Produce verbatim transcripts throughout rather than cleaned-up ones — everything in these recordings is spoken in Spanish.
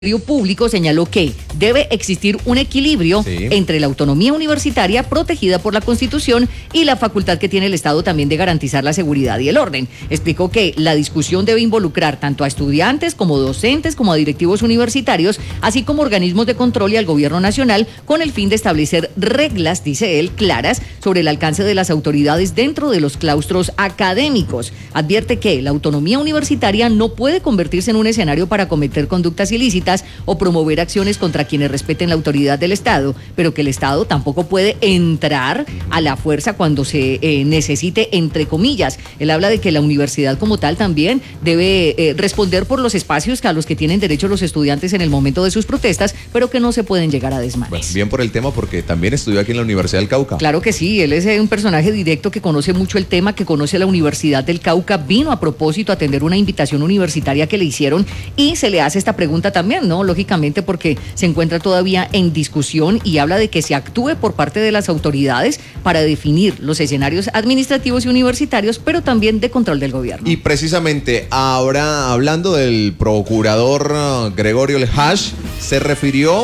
Público señaló que debe existir un equilibrio sí. entre la autonomía universitaria protegida por la Constitución y la facultad que tiene el Estado también de garantizar la seguridad y el orden. Explicó que la discusión debe involucrar tanto a estudiantes como docentes como a directivos universitarios, así como organismos de control y al gobierno nacional, con el fin de establecer reglas, dice él, claras sobre el alcance de las autoridades dentro de los claustros académicos. Advierte que la autonomía universitaria no puede convertirse en un escenario para cometer conductas ilícitas o promover acciones contra quienes respeten la autoridad del Estado, pero que el Estado tampoco puede entrar a la fuerza cuando se eh, necesite, entre comillas. Él habla de que la universidad como tal también debe eh, responder por los espacios a los que tienen derecho los estudiantes en el momento de sus protestas, pero que no se pueden llegar a desmanes. Bueno, bien por el tema, porque también estudió aquí en la Universidad del Cauca. Claro que sí, él es un personaje directo que conoce mucho el tema, que conoce la Universidad del Cauca, vino a propósito a atender una invitación universitaria que le hicieron y se le hace esta pregunta también, ¿no? Lógicamente porque se encuentra todavía en discusión y habla de que se actúe por parte de las autoridades para definir los escenarios administrativos y universitarios, pero también de control del gobierno. Y precisamente ahora, hablando del procurador Gregorio Lejash, se refirió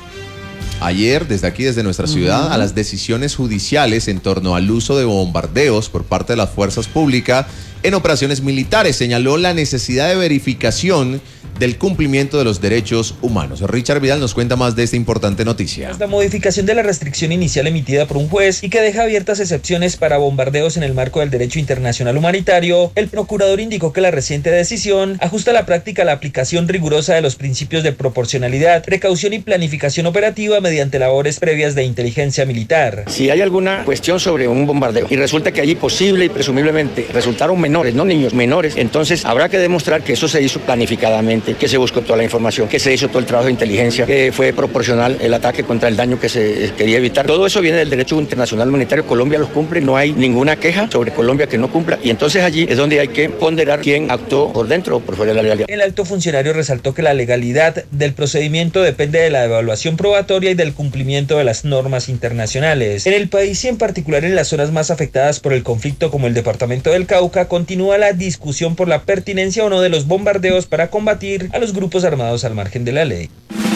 ayer, desde aquí, desde nuestra ciudad, uh-huh. a las decisiones judiciales en torno al uso de bombardeos por parte de las fuerzas públicas en operaciones militares. Señaló la necesidad de verificación del cumplimiento de los derechos humanos. Richard Vidal nos cuenta más de esta importante noticia. La modificación de la restricción inicial emitida por un juez y que deja abiertas excepciones para bombardeos en el marco del derecho internacional humanitario, el procurador indicó que la reciente decisión ajusta la práctica a la aplicación rigurosa de los principios de proporcionalidad, precaución y planificación operativa mediante labores previas de inteligencia militar. Si hay alguna cuestión sobre un bombardeo y resulta que allí posible y presumiblemente resultaron menores, no niños, menores, entonces habrá que demostrar que eso se hizo planificadamente, que se buscó toda la información, que se hizo todo el trabajo de inteligencia, que fue proporcional el ataque contra el daño que se quería evitar. Todo eso viene del derecho internacional humanitario. Colombia los cumple, no hay ninguna queja sobre Colombia que no cumpla, y entonces allí es donde hay que ponderar quién actuó por dentro o por fuera de la legalidad. El alto funcionario resaltó que la legalidad del procedimiento depende de la evaluación probatoria y del cumplimiento de las normas internacionales. En el país y en particular en las zonas más afectadas por el conflicto como el departamento del Cauca, continúa la discusión por la pertinencia o no de los bombardeos para combatir a los grupos armados al margen de la ley.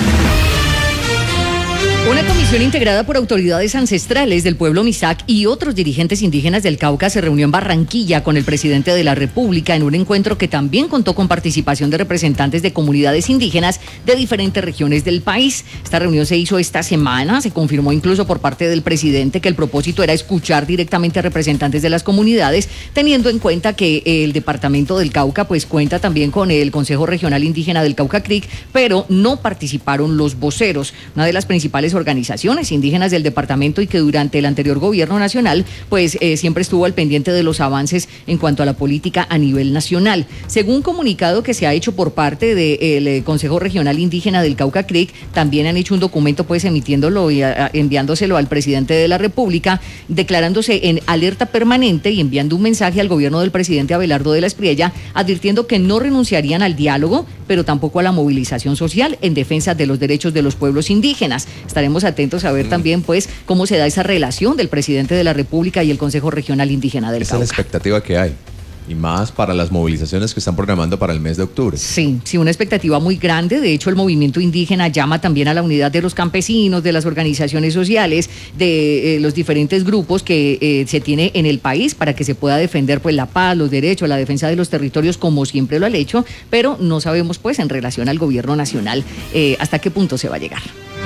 Una comisión integrada por autoridades ancestrales del pueblo Misak y otros dirigentes indígenas del Cauca se reunió en Barranquilla con el presidente de la República en un encuentro que también contó con participación de representantes de comunidades indígenas de diferentes regiones del país. Esta reunión se hizo esta semana, se confirmó incluso por parte del presidente que el propósito era escuchar directamente a representantes de las comunidades, teniendo en cuenta que el departamento del Cauca pues cuenta también con el Consejo Regional Indígena del Cauca Creek, pero no participaron los voceros. Una de las principales organizaciones indígenas del departamento y que durante el anterior gobierno nacional pues eh, siempre estuvo al pendiente de los avances en cuanto a la política a nivel nacional. Según un comunicado que se ha hecho por parte del eh, Consejo Regional Indígena del Cauca Creek, también han hecho un documento pues emitiéndolo y a, a, enviándoselo al presidente de la República, declarándose en alerta permanente y enviando un mensaje al gobierno del presidente Abelardo de la Espriella, advirtiendo que no renunciarían al diálogo, pero tampoco a la movilización social en defensa de los derechos de los pueblos indígenas. Estaremos atentos a ver mm. también pues cómo se da esa relación del presidente de la República y el Consejo Regional Indígena del Cauca. Esa es la expectativa que hay. Y más para las movilizaciones que están programando para el mes de octubre. Sí, sí, una expectativa muy grande. De hecho, el movimiento indígena llama también a la unidad de los campesinos, de las organizaciones sociales, de eh, los diferentes grupos que eh, se tiene en el país para que se pueda defender pues la paz, los derechos, la defensa de los territorios, como siempre lo han hecho, pero no sabemos pues en relación al gobierno nacional eh, hasta qué punto se va a llegar.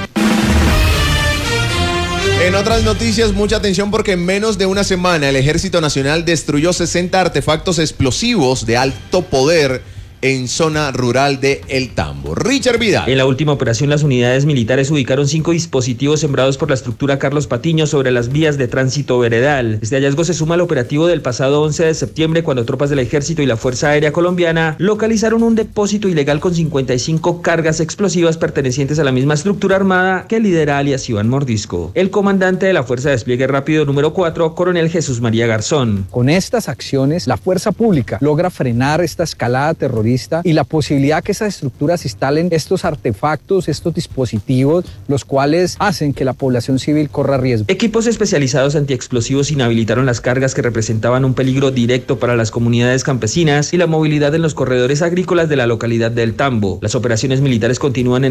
En otras noticias, mucha atención porque en menos de una semana el Ejército Nacional destruyó sesenta artefactos explosivos de alto poder en zona rural de El Tambo. Richard Vidal. En la última operación, las unidades militares ubicaron cinco dispositivos sembrados por la estructura Carlos Patiño sobre las vías de tránsito veredal. Este hallazgo se suma al operativo del pasado once de septiembre, cuando tropas del Ejército y la Fuerza Aérea Colombiana localizaron un depósito ilegal con cincuenta y cinco cargas explosivas pertenecientes a la misma estructura armada que lidera alias Iván Mordisco. El comandante de la Fuerza de Despliegue Rápido número cuatro, coronel Jesús María Garzón. Con estas acciones, la fuerza pública logra frenar esta escalada terrorista terrorista y la posibilidad que esas estructuras instalen estos artefactos, estos dispositivos, los cuales hacen que la población civil corra riesgo. Equipos especializados antiexplosivos inhabilitaron las cargas que representaban un peligro directo para las comunidades campesinas y la movilidad en los corredores agrícolas de la localidad del Tambo. Las operaciones militares continúan en